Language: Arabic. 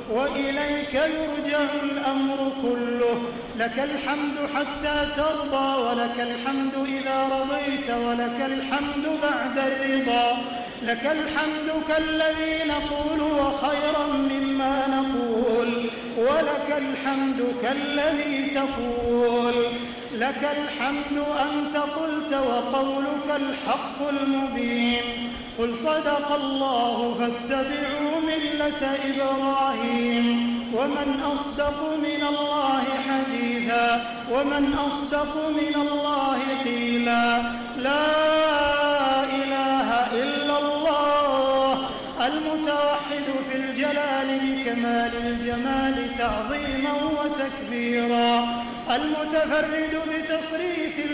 وإليك يرجع الأمر كله. لك الحمد حتى ترضى، ولك الحمد إذا رضيت، ولك الحمد بعد الرضا. لك الحمد كالذي نقول وخيرا مما نقول، ولك الحمد كالذي تقول. لك الحمد أنت قلت وقولك الحق المبين. قل صدق الله فاتبعوا ملة إبراهيم. ومن أصدق من الله حديثا، ومن أصدق من الله قيلا. لا إله إلا الله المتوحد في الجلال بكمال الجمال تعظيما وتكبيرا، المتفرد بتصريف